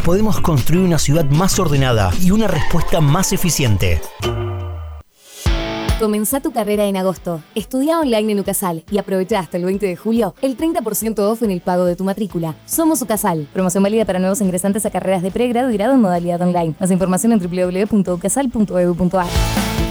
podemos construir una ciudad más ordenada y una respuesta más eficiente. Comenzá tu carrera en agosto. Estudia online en UCASAL y aprovecha hasta el 20 de julio el 30% off en el pago de tu matrícula. Somos UCASAL. Promoción válida para nuevos ingresantes a carreras de pregrado y grado en modalidad online. Más información en www.ucasal.edu.ar.